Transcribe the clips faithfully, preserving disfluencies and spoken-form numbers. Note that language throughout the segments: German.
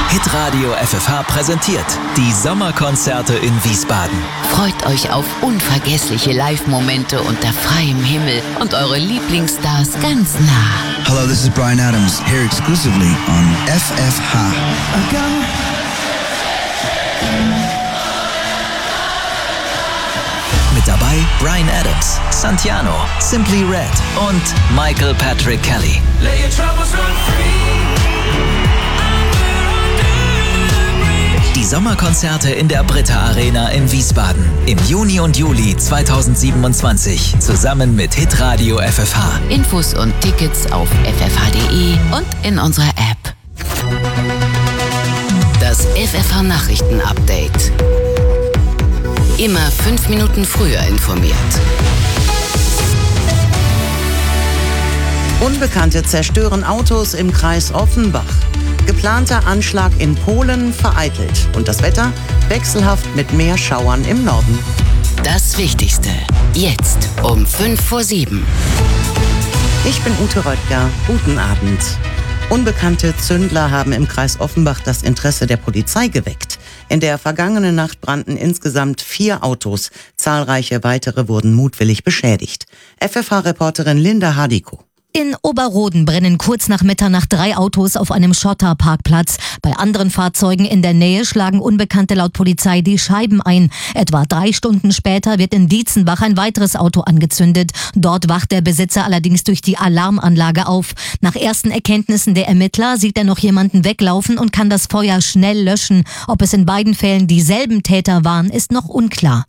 Hitradio F F H präsentiert die Sommerkonzerte in Wiesbaden. Freut euch auf unvergessliche Live-Momente unter freiem Himmel und eure Lieblingsstars ganz nah. Hello, this is Bryan Adams, here exclusively on F F H. Mit dabei Bryan Adams, Santiano, Simply Red und Michael Patrick Kelly. Die Sommerkonzerte in der Britta Arena in Wiesbaden im Juni und Juli zweitausendsiebenundzwanzig zusammen mit Hitradio F F H. Infos und Tickets auf f f h punkt d e und in unserer App. Das F F H Nachrichten-Update. Immer fünf Minuten früher informiert. Unbekannte zerstören Autos im Kreis Offenbach. Geplanter Anschlag in Polen vereitelt. Und das Wetter wechselhaft mit mehr Schauern im Norden. Das Wichtigste. Jetzt um fünf vor sieben. Ich bin Ute Röttger. Guten Abend. Unbekannte Zündler haben im Kreis Offenbach das Interesse der Polizei geweckt. In der vergangenen Nacht brannten insgesamt vier Autos. Zahlreiche weitere wurden mutwillig beschädigt. F F H-Reporterin Linda Hadiko. In Oberroden brennen kurz nach Mitternacht drei Autos auf einem Schotterparkplatz. Bei anderen Fahrzeugen in der Nähe schlagen Unbekannte laut Polizei die Scheiben ein. Etwa drei Stunden später wird in Dietzenbach ein weiteres Auto angezündet. Dort wacht der Besitzer allerdings durch die Alarmanlage auf. Nach ersten Erkenntnissen der Ermittler sieht er noch jemanden weglaufen und kann das Feuer schnell löschen. Ob es in beiden Fällen dieselben Täter waren, ist noch unklar.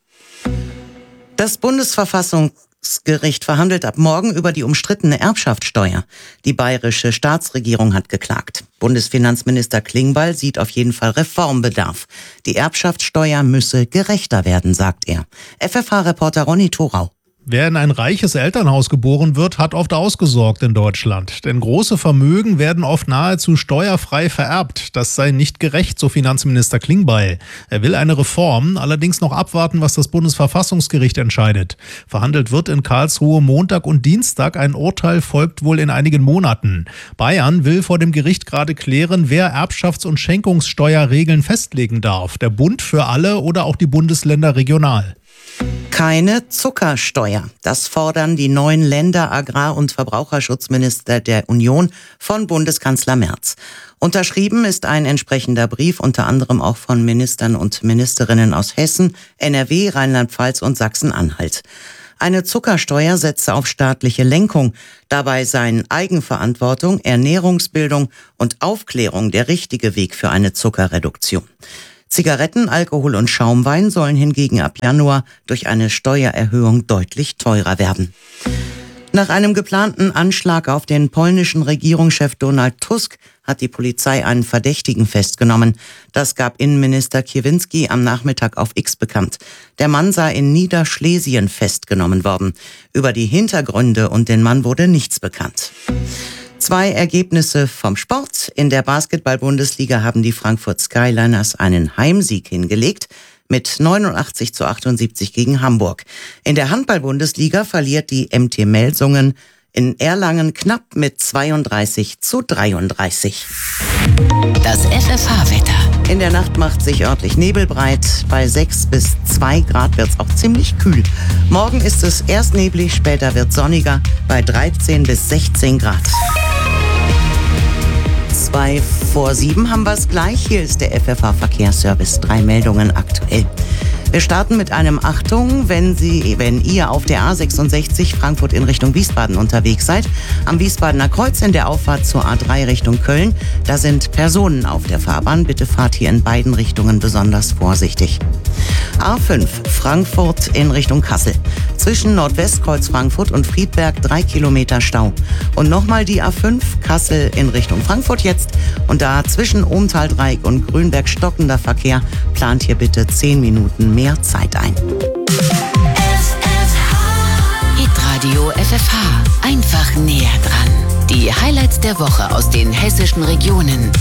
Das Bundesverfassungsgericht Das Gericht verhandelt ab morgen über die umstrittene Erbschaftssteuer. Die bayerische Staatsregierung hat geklagt. Bundesfinanzminister Klingbeil sieht auf jeden Fall Reformbedarf. Die Erbschaftssteuer müsse gerechter werden, sagt er. F F H-Reporter Ronny Thorau. Wer in ein reiches Elternhaus geboren wird, hat oft ausgesorgt in Deutschland. Denn große Vermögen werden oft nahezu steuerfrei vererbt. Das sei nicht gerecht, so Finanzminister Klingbeil. Er will eine Reform, allerdings noch abwarten, was das Bundesverfassungsgericht entscheidet. Verhandelt wird in Karlsruhe Montag und Dienstag. Ein Urteil folgt wohl in einigen Monaten. Bayern will vor dem Gericht gerade klären, wer Erbschafts- und Schenkungssteuerregeln festlegen darf. Der Bund für alle oder auch die Bundesländer regional. Keine Zuckersteuer. Das fordern die neuen Länder-, Agrar- und Verbraucherschutzminister der Union von Bundeskanzler Merz. Unterschrieben ist ein entsprechender Brief, unter anderem auch von Ministern und Ministerinnen aus Hessen, N R W, Rheinland-Pfalz und Sachsen-Anhalt. Eine Zuckersteuer setze auf staatliche Lenkung. Dabei seien Eigenverantwortung, Ernährungsbildung und Aufklärung der richtige Weg für eine Zuckerreduktion. Zigaretten, Alkohol und Schaumwein sollen hingegen ab Januar durch eine Steuererhöhung deutlich teurer werden. Nach einem geplanten Anschlag auf den polnischen Regierungschef Donald Tusk hat die Polizei einen Verdächtigen festgenommen. Das gab Innenminister Kiewinski am Nachmittag auf X bekannt. Der Mann sei in Niederschlesien festgenommen worden. Über die Hintergründe und den Mann wurde nichts bekannt. Zwei Ergebnisse vom Sport. In der Basketball-Bundesliga haben die Frankfurt Skyliners einen Heimsieg hingelegt mit neunundachtzig zu achtundsiebzig gegen Hamburg. In der Handball-Bundesliga verliert die M T Melsungen in Erlangen knapp mit zweiunddreißig zu dreiunddreißig. Das F F H-Wetter. In der Nacht macht sich örtlich Nebel breit. Bei sechs bis zwei Grad wird es auch ziemlich kühl. Morgen ist es erst neblig, später wird sonniger bei dreizehn bis sechzehn Grad. Zwei vor sieben haben wir es gleich. Hier ist der F F H-Verkehrsservice. Drei Meldungen aktuell. Wir starten mit einem Achtung, wenn Sie, wenn ihr auf der A sechsundsechzig Frankfurt in Richtung Wiesbaden unterwegs seid. Am Wiesbadener Kreuz in der Auffahrt zur A drei Richtung Köln. Da sind Personen auf der Fahrbahn. Bitte fahrt hier in beiden Richtungen besonders vorsichtig. A fünf Frankfurt in Richtung Kassel. Zwischen Nordwestkreuz Frankfurt und Friedberg drei Kilometer Stau. Und nochmal die A fünf Kassel in Richtung Frankfurt jetzt. Und da zwischen Ohmtaldreieck und Grünberg stockender Verkehr. Plant hier bitte zehn Minuten mehr Zeit ein. Hitradio F F H. Einfach näher dran. Die Highlights der Woche aus den hessischen Regionen.